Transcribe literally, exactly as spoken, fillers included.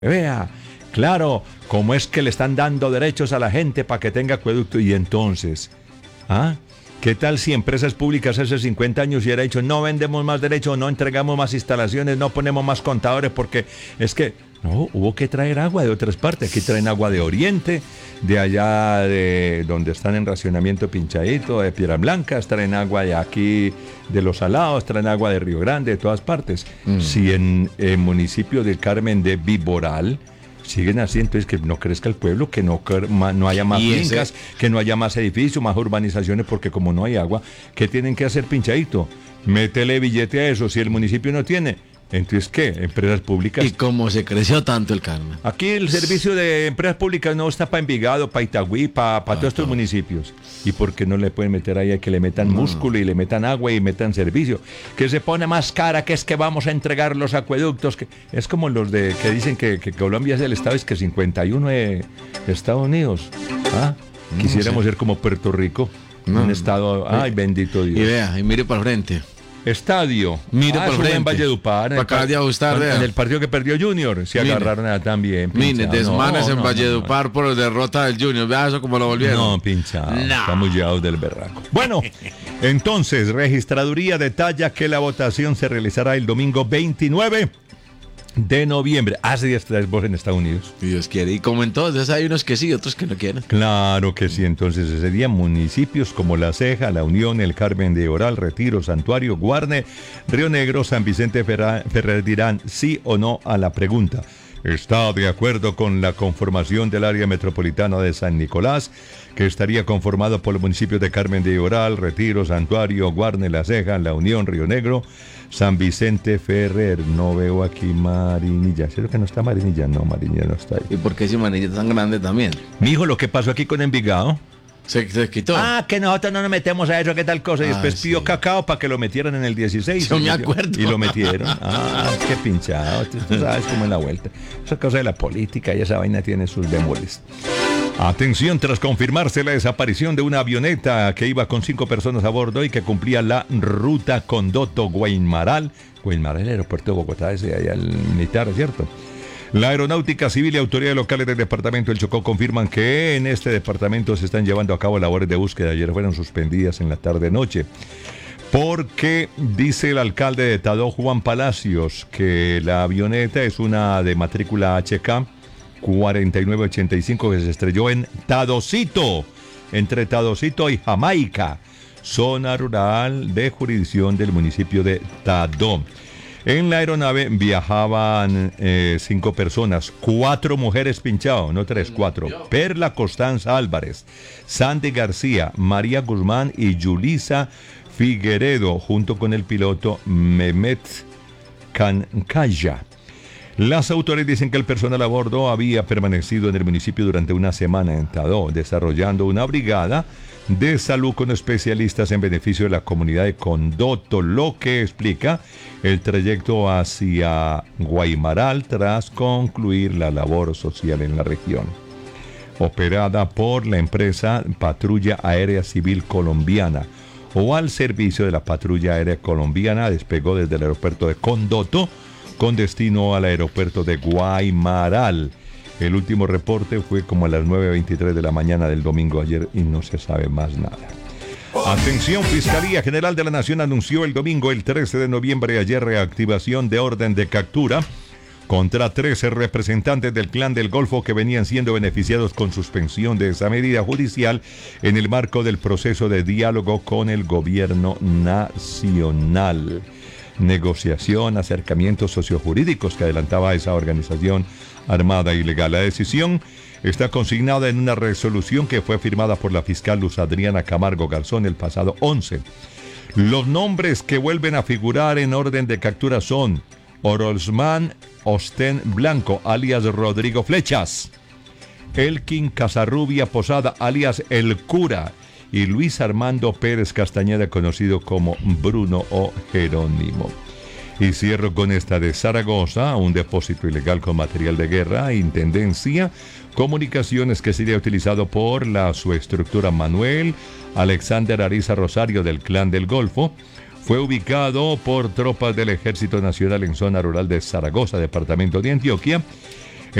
Vea, claro, cómo es que le están dando derechos a la gente para que tenga acueducto. Y entonces, ¿ah? ¿Qué tal si empresas públicas hace cincuenta años hubiera dicho no vendemos más derechos, no entregamos más instalaciones, no ponemos más contadores? Porque es que, no, hubo que traer agua de otras partes. Aquí traen agua de Oriente, de allá de donde están en racionamiento Pinchadito, de Piedras Blancas, traen agua de aquí de Los Salados, traen agua de Río Grande, de todas partes. Mm. Si en el municipio de Carmen de Viboral siguen así, entonces que no crezca el pueblo, que no, no haya más fincas, ese... que no haya más edificios, más urbanizaciones, porque como no hay agua, ¿qué tienen que hacer, Pinchadito? Métele billete a eso. Si el municipio no tiene, entonces ¿qué? Empresas públicas. ¿Y cómo se creció tanto el Carmen? Aquí el servicio de empresas públicas no está para Envigado, para Itagüí, para pa todos estos municipios. ¿Y por qué no le pueden meter ahí a que le metan no. músculo y le metan agua y metan servicio? Que se pone más cara, que es que vamos a entregar los acueductos. Que es como los de que dicen que, que Colombia es el estado, es que cincuenta y uno de Estados Unidos. ¿Ah? No Quisiéramos sé. ser como Puerto Rico, no. un estado, ay, bendito Dios. Y vea, y mire para frente. Estadio. Mire ah, por frente. En Valledupar. Acaba de ajustar, en, en el partido que perdió Junior. Se Mire. agarraron a también. Mire, desmanes no, en no, Valledupar no, no. por la derrota del Junior. Vea eso como lo volvieron. No, pinchado. No. Estamos llevados del berraco. Bueno, entonces, Registraduría detalla que la votación se realizará el domingo veintinueve de noviembre. Hace días traes vos en Estados Unidos. Dios quiere. Y como entonces hay unos que sí, otros que no quieren. Claro que sí. Entonces ese día municipios como La Ceja, La Unión, El Carmen de Oral, Retiro, Santuario, Guarne, Río Negro, San Vicente Ferrer, Ferrer dirán sí o no a la pregunta. ¿Está de acuerdo con la conformación del área metropolitana de San Nicolás, que estaría conformado por los municipios de Carmen de Oral, Retiro, Santuario, Guarne, La Ceja, La Unión, Río Negro, San Vicente Ferrer? No veo aquí Marinilla. ¿Cierto que no está Marinilla? No, Marinilla no está ahí. ¿Y por qué si Marinilla es tan grande también? Mijo, lo que pasó aquí con Envigado. Se, se quitó. Ah, que nosotros no nos metemos a eso, qué tal cosa. Y ah, después sí. pidió Cacao para que lo metieran en el dieciséis. Yo me acuerdo. Y lo metieron. Ah, qué pinchado. Tú sabes cómo es la vuelta. Esa cosa de la política y esa vaina tiene sus bemoles. Atención, tras confirmarse la desaparición de una avioneta que iba con cinco personas a bordo y que cumplía la ruta Condoto-Guaymaral. Guaymaral, el aeropuerto de Bogotá, ese allá el militar, ¿cierto? La Aeronáutica Civil y autoridades locales del departamento del Chocó confirman que en este departamento se están llevando a cabo labores de búsqueda. Ayer fueron suspendidas en la tarde-noche. Porque dice el alcalde de Tadó, Juan Palacios, que la avioneta es una de matrícula H K cuarenta y nueve ochenta y cinco que se estrelló en Tadocito, entre Tadocito y Jamaica, zona rural de jurisdicción del municipio de Tadó. En la aeronave viajaban eh, cinco personas, cuatro mujeres pinchado, no tres, cuatro. Perla Constanza Álvarez, Sandy García, María Guzmán y Yulisa Figueredo, junto con el piloto Mehmet Cancaya. Las autoridades dicen que el personal a bordo había permanecido en el municipio durante una semana en Tadó, desarrollando una brigada de salud con especialistas en beneficio de la comunidad de Condoto, lo que explica el trayecto hacia Guaymaral tras concluir la labor social en la región. Operada por la empresa Patrulla Aérea Civil Colombiana o al servicio de la Patrulla Aérea Colombiana, despegó desde el aeropuerto de Condoto con destino al aeropuerto de Guaymaral. El último reporte fue como a las nueve veintitrés de la mañana del domingo ayer y no se sabe más nada. Atención, Fiscalía General de la Nación anunció el domingo, el trece de noviembre, ayer, reactivación de orden de captura contra trece representantes del Clan del Golfo que venían siendo beneficiados con suspensión de esa medida judicial en el marco del proceso de diálogo con el gobierno nacional. Negociación, acercamientos sociojurídicos que adelantaba esa organización armada ilegal. La decisión está consignada en una resolución que fue firmada por la fiscal Luz Adriana Camargo Garzón el pasado once. Los nombres que vuelven a figurar en orden de captura son Orozmán Ostén Blanco, alias Rodrigo Flechas, Elkin Casarrubia Posada, alias El Cura, y Luis Armando Pérez Castañeda, conocido como Bruno o Jerónimo. Y cierro con esta de Zaragoza, un depósito ilegal con material de guerra, Intendencia, Comunicaciones, que sería utilizado por la subestructura Manuel Alexander Ariza Rosario del Clan del Golfo, fue ubicado por tropas del Ejército Nacional en zona rural de Zaragoza, departamento de Antioquia,